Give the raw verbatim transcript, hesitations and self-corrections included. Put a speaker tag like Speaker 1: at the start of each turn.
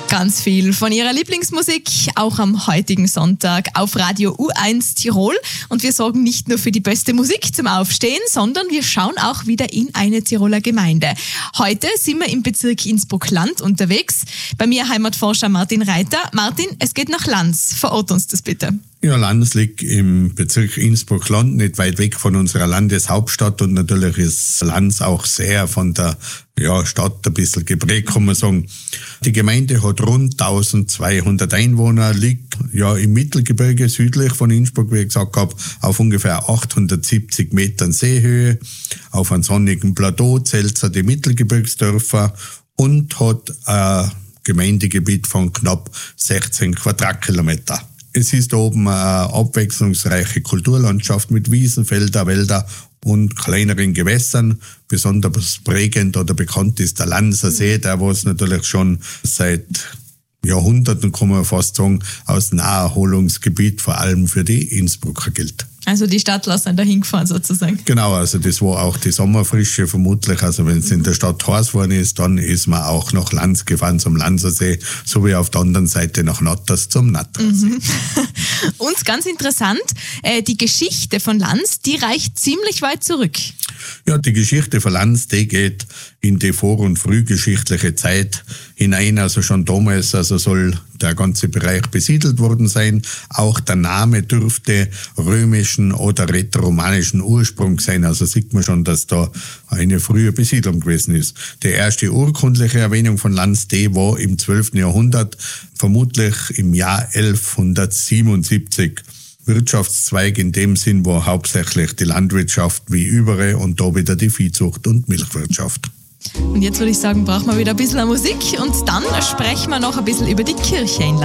Speaker 1: Ganz viel von ihrer Lieblingsmusik, auch am heutigen Sonntag auf Radio U eins Tirol. Und wir sorgen nicht nur für die beste Musik zum Aufstehen, sondern wir schauen auch wieder in eine Tiroler Gemeinde. Heute sind wir im Bezirk Innsbruck-Land unterwegs. Bei mir Heimatforscher Martin Reiter. Martin, es geht nach Lanz. Verort uns das bitte.
Speaker 2: Ja, Lanz liegt im Bezirk Innsbruck-Land, nicht weit weg von unserer Landeshauptstadt, und natürlich ist Lanz auch sehr von der ja, Stadt ein bisschen geprägt, kann man sagen. Die Gemeinde hat rund eintausendzweihundert Einwohner, liegt ja im Mittelgebirge südlich von Innsbruck, wie ich gesagt habe, auf ungefähr achthundertsiebzig Metern Seehöhe. Auf einem sonnigen Plateau zählt sie die Mittelgebirgsdörfer und hat ein Gemeindegebiet von knapp sechzehn Quadratkilometer. Es ist oben eine abwechslungsreiche Kulturlandschaft mit Wiesen, Felder, Wälder und kleineren Gewässern. Besonders prägend oder bekannt ist der Lanzer See, der was natürlich schon seit Jahrhunderten, kann man fast sagen, als Naherholungsgebiet vor allem für die Innsbrucker gilt.
Speaker 1: Also die Stadtler da hingefahren sozusagen.
Speaker 2: Genau, also das war auch die Sommerfrische vermutlich. Also wenn es in der Stadt heiß geworden ist, dann ist man auch nach Lanz gefahren zum Lanzersee, sowie auf der anderen Seite nach Natters zum Nattersee.
Speaker 1: Mhm. Und ganz interessant, äh, die Geschichte von Lanz, die reicht ziemlich weit zurück.
Speaker 2: Ja, die Geschichte von Lanz, die geht in die vor- und frühgeschichtliche Zeit hinein. Also schon damals also soll der ganze Bereich besiedelt worden sein. Auch der Name dürfte römischen oder rätoromanischen Ursprung sein. Also sieht man schon, dass da eine frühe Besiedlung gewesen ist. Die erste urkundliche Erwähnung von Lanz, die war im zwölften Jahrhundert, vermutlich im Jahr elfhundertsiebenundsiebzig. Wirtschaftszweig in dem Sinn war hauptsächlich die Landwirtschaft wie überall und da wieder die Viehzucht und Milchwirtschaft.
Speaker 1: Und jetzt würde ich sagen, brauchen wir wieder ein bisschen Musik und dann sprechen wir noch ein bisschen über die Kirche in Lanz.